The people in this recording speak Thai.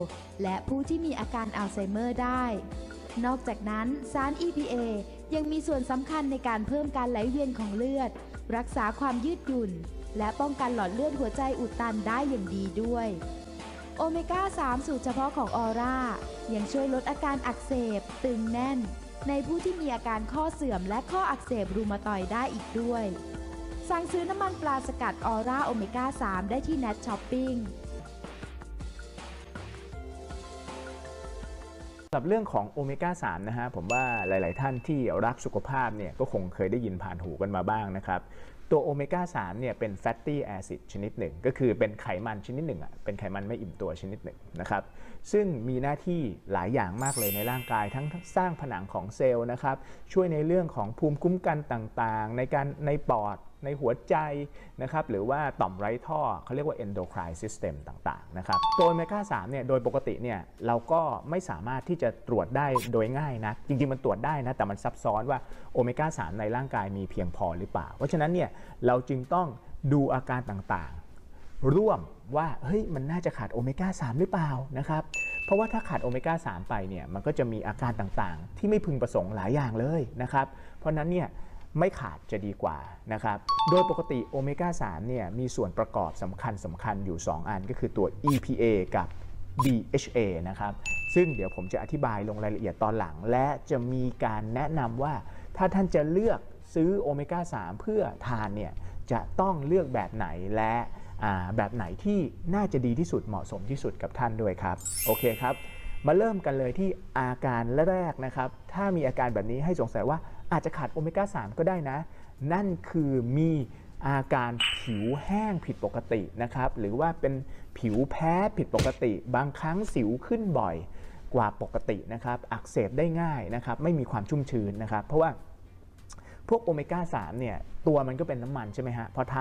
และผู้ที่มีอาการอัลไซเมอร์ได้ นอกจากนั้นสาร EPA ยังมีส่วนสำคัญในการเพิ่มการไหลเวียนของเลือดรักษาความยืดหยุ่นและป้องกันหลอดเลือดหัวใจอุดตันได้อย่างดีด้วยโอเมก้า 3 สูตรเฉพาะของออร่ายังช่วยลดอาการอักเสบตึงแน่นในผู้ที่มีอาการข้อเสื่อมและข้ออักเสบรูมาตอยด์ได้อีกด้วยสั่งซื้อน้ำมันปลาสกัดออร่าโอเมก้า 3 ได้ที่ Net Shopping สำหรับเรื่องของโอเมก้า 3 นะฮะผมว่าหลาย ๆ ท่านที่รักสุขภาพเนี่ยก็คงเคยได้ยินผ่านหูกันมาบ้างนะครับตัวโอเมก้า 3 เนี่ยเป็นแฟตตี้แอซิดชนิดหนึ่งก็คือเป็นไขมันชนิดหนึ่งเป็นไขมันไม่อิ่มตัวชนิดหนึ่งนะครับซึ่งมีหน้าที่หลายอย่างมากเลยในร่างกายทั้งสร้างผนังของเซลล์นะครับช่วยในเรื่องของภูมิคุ้มกันต่าง ๆ ในปอดในหัวใจนะครับหรือว่าต่อมไร้ท่อเขาเรียกว่า endocrine system ต่างๆนะครับตัวโอเมก้า 3 เนี่ยโดยปกติเนี่ยเราก็ไม่สามารถที่จะตรวจได้โดยง่ายนะจริงๆมันตรวจได้นะแต่มันซับซ้อนว่าโอเมก้า 3 ในร่างกายมีเพียงพอหรือเปล่าเพราะฉะนั้นเนี่ยเราจึงต้องดูอาการต่างๆร่วมว่าเฮ้ยมันน่าจะขาดโอเมก้า 3 หรือเปล่านะครับเพราะว่าถ้าขาดโอเมก้า 3 ไปเนี่ยมันก็จะมีอาการต่างๆที่ไม่พึงประสงค์หลายอย่างเลยนะครับเพราะนั้นเนี่ยไม่ขาดจะดีกว่านะครับโดยปกติโอเมก้า 3 เนี่ยมีส่วนประกอบสำคัญอยู่ 2 อันก็คือตัว EPA กับ DHA นะครับซึ่งเดี๋ยวผมจะอธิบายลงรายละเอียดตอนหลังและจะมีการแนะนำว่าถ้าท่านจะเลือกซื้อโอเมก้า 3 เพื่อทานเนี่ยจะต้องเลือกแบบไหนและแบบไหนที่น่าจะดีที่สุดเหมาะสมที่สุดกับท่านด้วยครับโอเคครับมาเริ่มกันเลยที่อาการแรกนะครับถ้ามีอาการแบบนี้ให้สงสัยว่าอาจจะขาดโอเมก้า 3 ก็ได้นะนั่นคือมีอาการผิวแห้งผิดปกตินะครับหรือว่าเป็นผิวแพ้ผิดปกติบางครั้งสิวขึ้นบ่อยกว่าปกตินะครับอักเสบได้ง่ายนะครับไม่มีความชุ่มชื้นนะครับเพราะว่าพวกโอเมก้า 3 เนี่ยตัวมันก็เป็นน้ำมันใช่ไหมฮะพอทาน